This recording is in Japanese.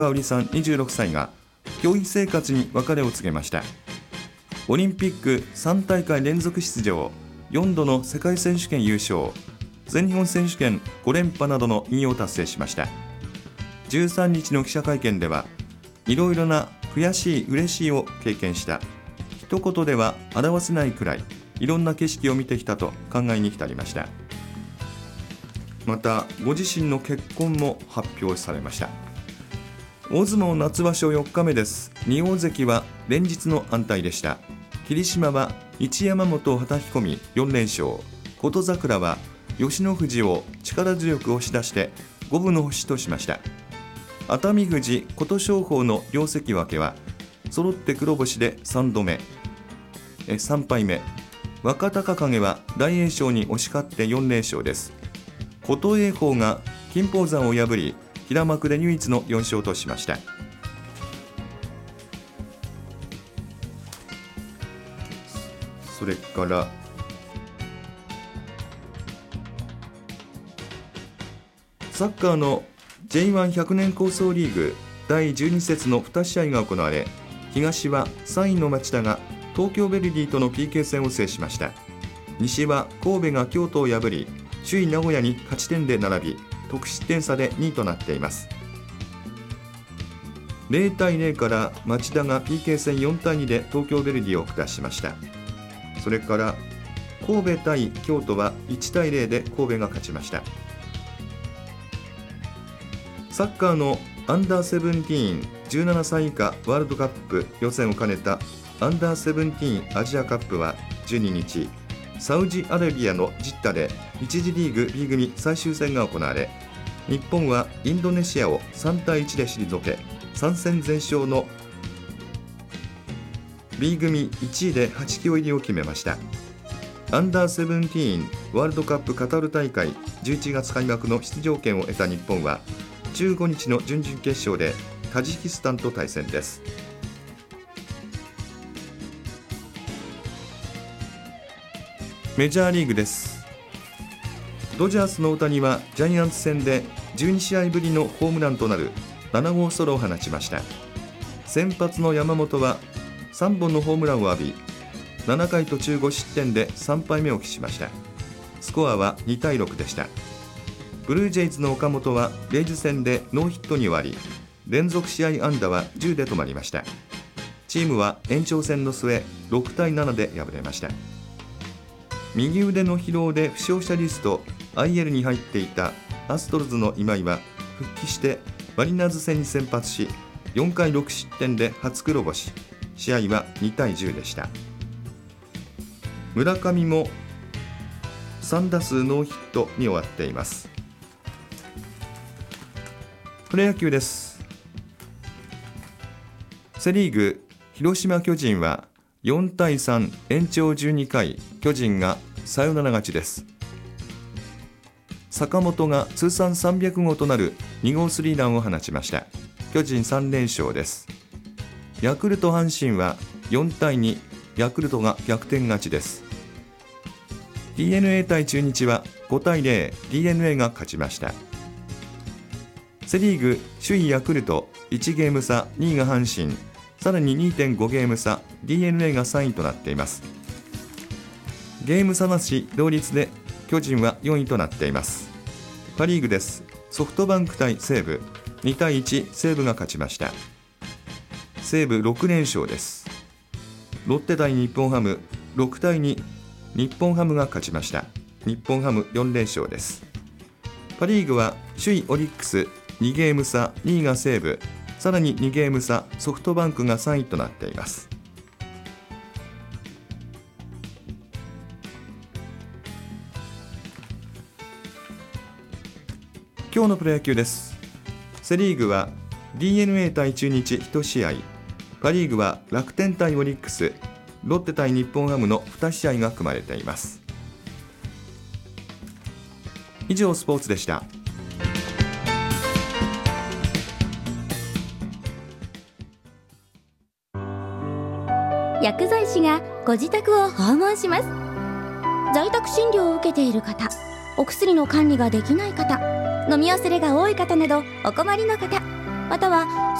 香織さん26歳が競技生活に別れを告げました。オリンピック3大会連続出場、4度の世界選手権優勝、全日本選手権5連覇などの偉業を達成しました。13日の記者会見では、いろいろな悔しい嬉しいを経験した、一言では表せないくらいいろんな景色を見てきたと考えに浸りました。またご自身の結婚も発表されました。大相撲夏場所4日目です。2大関は連日の安泰でした。霧島は一山本を叩き込み4連勝、琴櫻は吉野富士を力強く押し出して五分の星としました。熱海富士、琴勝峰の両関脇は揃って黒星で3敗目。若隆景は大栄翔に押し勝って4連勝です。琴恵光が金峰山を破り平幕で唯一の4勝としました。それからサッカーの J100 年構想リーグ第12節の2試合が行われ、東は3位の町田が東京ヴェルディとの PK 戦を制しました。西は神戸が京都を破り、首位名古屋に勝ち点で並び、得失点差で2位となっています。0対0から町田が PK 戦4対2で東京ヴェルディを下しました。それから神戸対京都は1対0で神戸が勝ちました。サッカーのアンダーセブンティーン17歳以下ワールドカップ予選を兼ねたアンダーセブンティーンアジアカップは12日、サウジアラビアのジッダで1次リーグ B 組最終戦が行われ、日本はインドネシアを3対1で退け、3戦全勝の B 組1位で8強入りを決めました。アンダーセブンティーンワールドカップカタール大会11月開幕の出場権を得た日本は15日の準々決勝でタジキスタンと対戦です。メジャーリーグです。ドジャースの大谷はジャイアンツ戦で12試合ぶりのホームランとなる7号ソロを放ちました。先発の山本は3本のホームランを浴び、7回途中5失点で3敗目を喫しました。スコアは2対6でした。ブルージェイズの岡本はレイズ戦でノーヒットに終わり、連続試合安打は10で止まりました。チームは延長戦の末6対7で敗れました。右腕の疲労で負傷者リスト IL に入っていたアストロズの今井は復帰してマリナーズ戦に先発し、4回6失点で初黒星、試合は2対10でした。村上も3打数ノーヒットに終わっています。プロ野球です。セリーグ広島巨人は4対3延長12回、巨人がサヨナラ勝ちです。坂本が通算300号となる2号スリーランを放ちました。巨人3連勝です。ヤクルト阪神は4対2、ヤクルトが逆転勝ちです。 DNA 対中日は5対0、 DNA が勝ちました。セリーグ首位ヤクルト1ゲーム差、2位が阪神、さらに 2.5 ゲーム差、 DNA が3位となっています。ゲーム差なし同率で巨人は4位となっています。パリーグです。ソフトバンク対西武2対1、西武が勝ちました。西武6連勝です。ロッテ対日本ハム6対2、日本ハムが勝ちました。日本ハム4連勝です。パリーグは首位オリックス2ゲーム差、2位が西武、さらに2ゲーム差、ソフトバンクが3位となっています。今日のプロ野球です。セリーグは DNA 対中日1試合、パリーグは楽天対オリックス、ロッテ対日本ハムの2試合が組まれています。以上スポーツでした。 薬剤師がご自宅を訪問します。在宅診療を受けている方、お薬の管理ができない方、飲み忘れが多い方などお困りの方、 または